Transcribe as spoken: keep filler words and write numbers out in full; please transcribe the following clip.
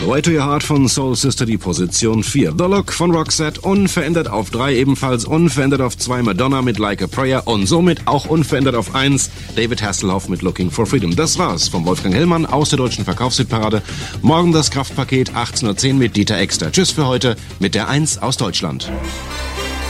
Way to Your Heart von Soul Sister, die Position vier. The Look von Roxette, unverändert auf drei, ebenfalls unverändert auf zwei Madonna mit Like a Prayer und somit auch unverändert auf eins David Hasselhoff mit Looking for Freedom. Das war's vom Wolfgang Hellmann aus der deutschen Verkaufshitparade. Morgen das Kraftpaket achtzehn Uhr zehn mit Dieter Exter. Tschüss für heute mit der eins aus Deutschland.